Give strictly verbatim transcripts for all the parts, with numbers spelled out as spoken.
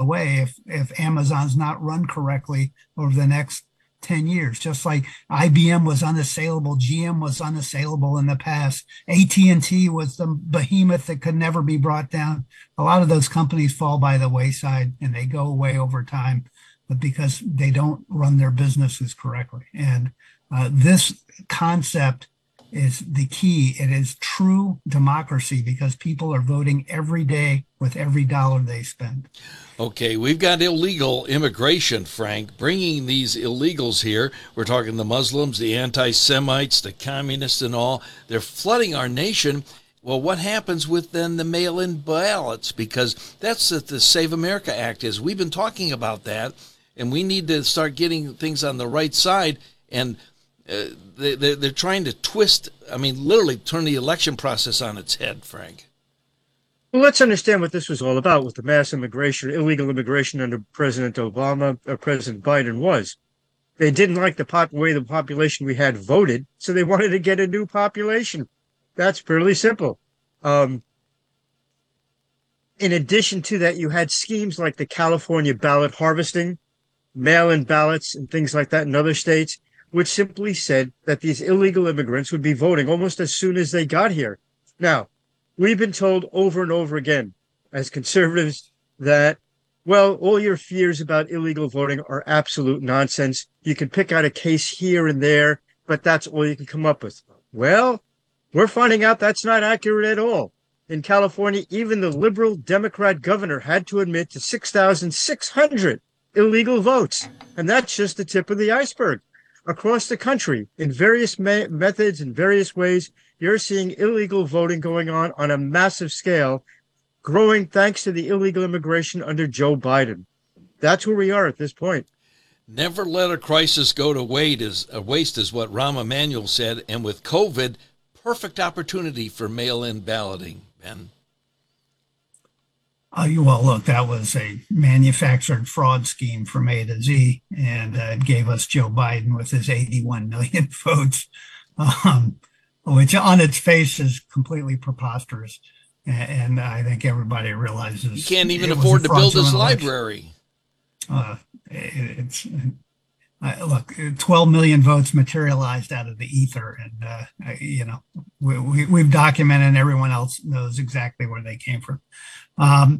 way if, if Amazon's not run correctly over the next ten years. Just like I B M was unassailable, G M was unassailable in the past, A T and T was the behemoth that could never be brought down. A lot of those companies fall by the wayside and they go away over time, but because they don't run their businesses correctly. And uh, this concept is the key. It is true democracy because people are voting every day with every dollar they spend. Okay, we've got illegal immigration, Frank, bringing these illegals here. We're talking the Muslims, the anti-Semites, the communists and all. They're flooding our nation. Well, what happens with then the mail-in ballots? Because that's what the Save America Act is. We've been talking about that, and we need to start getting things on the right side. And uh, they, they're, they're trying to twist, I mean, literally turn the election process on its head, Frank. Well, let's understand what this was all about with the mass immigration, illegal immigration under President Obama or President Biden was. They didn't like the pop- way the population we had voted, so they wanted to get a new population. That's fairly simple. Um, in addition to that, you had schemes like the California ballot harvesting, mail-in ballots, and things like that in other states, which simply said that these illegal immigrants would be voting almost as soon as they got here. Now, we've been told over and over again as conservatives that, well, all your fears about illegal voting are absolute nonsense. You can pick out a case here and there, but that's all you can come up with. Well, we're finding out that's not accurate at all. In California, even the liberal Democrat governor had to admit to six thousand six hundred illegal votes. And that's just the tip of the iceberg. Across the country, in various me- methods and various ways, you're seeing illegal voting going on on a massive scale, growing thanks to the illegal immigration under Joe Biden. That's where we are at this point. Never let a crisis go to waste is, uh, waste is what Rahm Emanuel said. And with COVID, perfect opportunity for mail-in balloting, Ben. Uh, well, look, that was a manufactured fraud scheme from A to Z, and uh, it gave us Joe Biden with his eighty-one million votes, um, which on its face is completely preposterous. And, and I think everybody realizes he can't even afford to build his library. Uh, it, it's uh, look, twelve million votes materialized out of the ether, and uh, you know we, we, we've documented, and everyone else knows exactly where they came from. Um,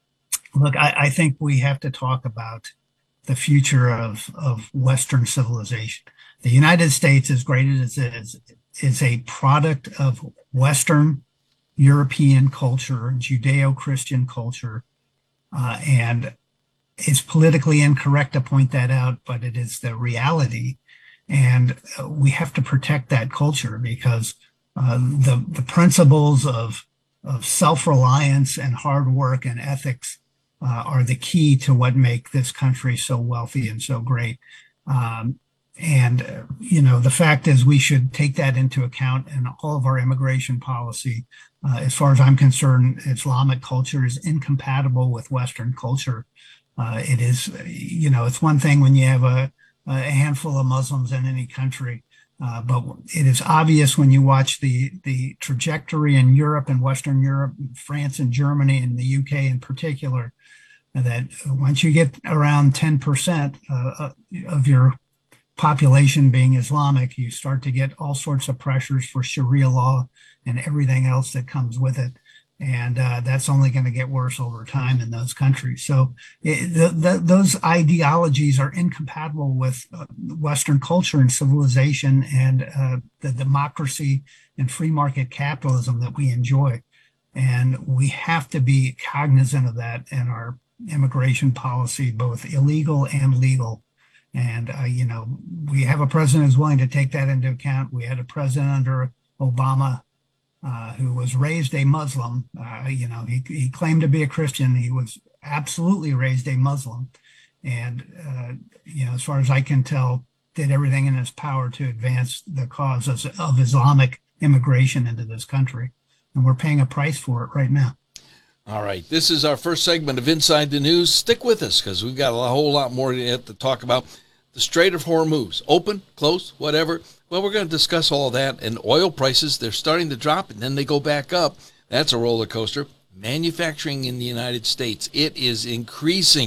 look, I, I think we have to talk about the future of, of Western civilization. The United States, as great as it is, is a product of Western European culture, Judeo-Christian culture, uh, and it's politically incorrect to point that out, but it is the reality. And uh, we have to protect that culture because uh, the, the principles of of self-reliance and hard work and ethics uh, are the key to what make this country so wealthy and so great. Um, and, uh, you know, the fact is we should take that into account in all of our immigration policy. Uh, as far as I'm concerned, Islamic culture is incompatible with Western culture. Uh, it is, you know, it's one thing when you have a, a handful of Muslims in any country. Uh, but it is obvious when you watch the, the trajectory in Europe and Western Europe, France and Germany and the U K in particular, that once you get around ten percent uh, of your population being Islamic, you start to get all sorts of pressures for Sharia law and everything else that comes with it. And uh, that's only going to get worse over time in those countries. So it, the, the, those ideologies are incompatible with uh, Western culture and civilization and uh, the democracy and free market capitalism that we enjoy. And we have to be cognizant of that in our immigration policy, both illegal and legal. And, uh, you know, we have a president who's willing to take that into account. We had a president under Obama Uh, who was raised a Muslim. Uh, you know, he, he claimed to be a Christian. He was absolutely raised a Muslim. And, uh, you know, as far as I can tell, did everything in his power to advance the cause of, of Islamic immigration into this country. And we're paying a price for it right now. All right. This is our first segment of Inside the News. Stick with us because we've got a whole lot more to, to talk about. The Strait of Hormuz, open, close, whatever. Well, we're going to discuss all that. And oil prices, they're starting to drop, and then they go back up. That's a roller coaster. Manufacturing in the United States, it is increasing.